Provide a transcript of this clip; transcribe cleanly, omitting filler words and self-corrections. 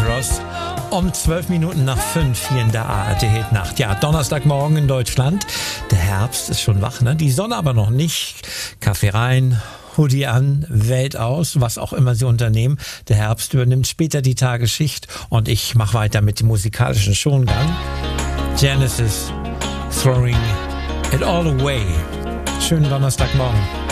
Cross. Um 12 Minuten nach 5 hier in der ARD-Hitnacht. Ja, Donnerstagmorgen in Deutschland. Der Herbst ist schon wach, ne? Die Sonne aber noch nicht. Kaffee rein, Hoodie an, Welt aus, was auch immer Sie unternehmen. Der Herbst übernimmt später die Tagesschicht und ich mache weiter mit dem musikalischen Schongang. Genesis, Throwing It All Away. Schönen Donnerstagmorgen.